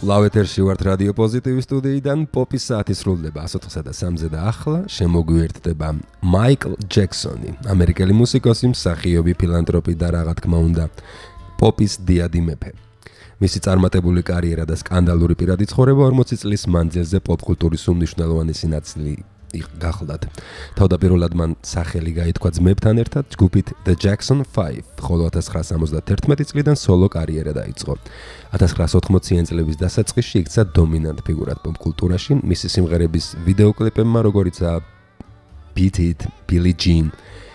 კვლავეთერში ვართ რადიო პოზიტივის სტუდიიდან, პოპის საათი სრულდება 103-ზე და ახლა შემოგვიერთდება მაიკლ ჯექსონი, ამერიკელი მუსიკოსი, მსახიობი, ფილანთროპი და რა თქმა უნდა, პოპის დიადი მეფე. მისი წარმატებული კარიერა და სკანდალური პირადი ცხოვრება 40 წლის მანძილზე პოპ-კულტურის უმნიშვნელოვანესი ნაწილი გახლდათ. თავდაპირველად მან სახელი გაითქვა ძმებთან ერთად ჯგუფით The Jackson 5, ხოლო 1971 წლიდან სოლო კარიერა დაიწყო. 1980-იან წლების დასაწყისში იქცა დომინანტ ფიგურად პოპ-კულტურაში, მისი სიმღერების ვიდეოკლიპებმა, როგორიცაა Beat It, Billie Jean,